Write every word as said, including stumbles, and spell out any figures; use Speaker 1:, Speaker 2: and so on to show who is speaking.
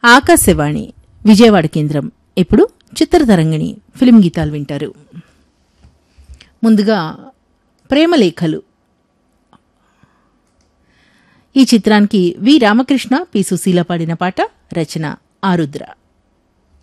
Speaker 1: ఆకాశవాణి విజయవాడ కేంద్రం. ఇప్పుడు చిత్రతరంగిణి ఫిలిం గీతాలు వింటారు. ముందుగా ప్రేమలేఖలు. ఈ చిత్రానికి వి రామకృష్ణ, పి సుశీల పాడిన పాట, రచన ఆరుద్ర.